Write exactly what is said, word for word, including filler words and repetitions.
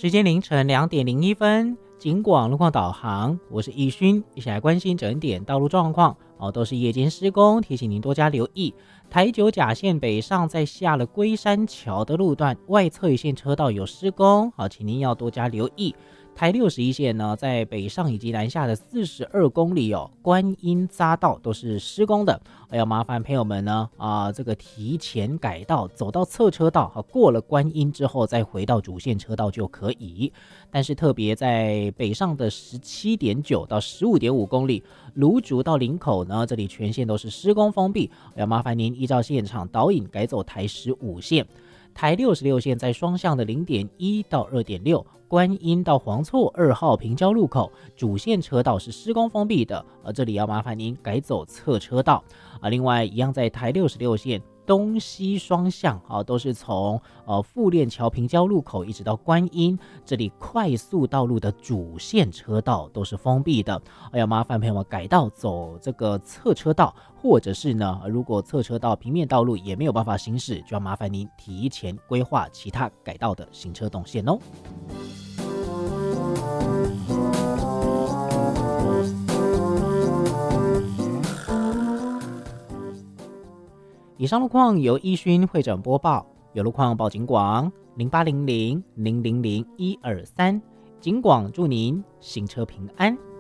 时间凌晨两点零一分，警广路况导航，我是易勋，一起来关心整点道路状况哦，都是夜间施工，提醒您多加留意。台九甲线北上在下了龟山桥的路段，外侧一线车道有施工，好，请您要多加留意。台六十一线呢，在北上以及南下的四十二公里哦，观音匝道都是施工的，要麻烦朋友们呢啊、呃，这个提前改道，走到侧车道，好，过了观音之后再回到主线车道就可以。但是特别在北上的十七点九到十五点五公里，芦竹到林口呢，这里全线都是施工封闭，要麻烦您依照现场导引改走台十五线。台六十六线在双向的 零点一到二点六，观音到黄厝二号平交路口主线车道是施工封闭的，而这里要麻烦您改走侧车道啊。另外一样在台六十六线东西双向啊，都是从呃富链桥平交路口一直到观音，这里快速道路的主线车道都是封闭的，要麻烦朋友们改道走这个侧车道，或者是呢，如果侧车道平面道路也没有办法行驶，就要麻烦您提前规划其他改道的行车动线哦。以上路况由易勋会诊播报，有路况报警广零八零零零零零一二三，警广祝您行车平安。